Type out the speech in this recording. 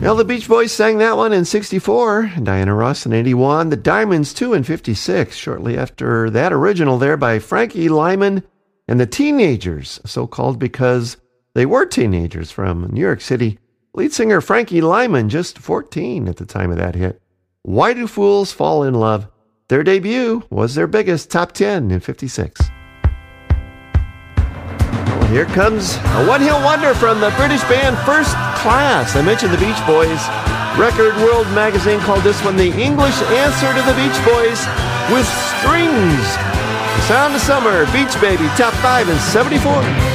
Well, the Beach Boys sang that one in 64, Diana Ross in 81, the Diamonds too in 56, shortly after that original there by Frankie Lyman and the Teenagers, so called because they were teenagers from New York City. Lead singer Frankie Lyman, just 14 at the time of that hit. Why Do Fools Fall in Love? Their debut was their biggest, top 10 in 56. Well, here comes a one-hit wonder from the British band First Class. I mentioned the Beach Boys. Record World magazine called this one the English answer to the Beach Boys with strings. The Sound of Summer, Beach Baby, top 5 in 74.